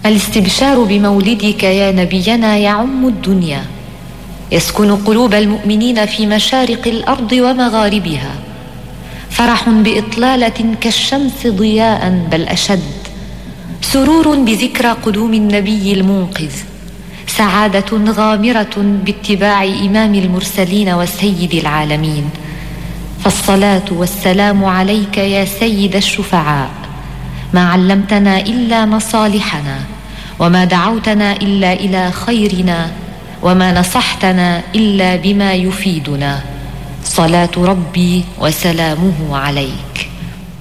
الاستبشار بمولدك يا نبينا يعم الدنيا، يسكن قلوب المؤمنين في مشارق الأرض ومغاربها، فرح بإطلالة كالشمس ضياء بل أشد، سرور بذكرى قدوم النبي المنقذ، سعادة غامرة باتباع إمام المرسلين وسيد العالمين. فالصلاة والسلام عليك يا سيد الشفعاء، ما علمتنا إلا مصالحنا، وما دعوتنا إلا إلى خيرنا، وما نصحتنا إلا بما يفيدنا. صلاة ربي وسلامه عليك.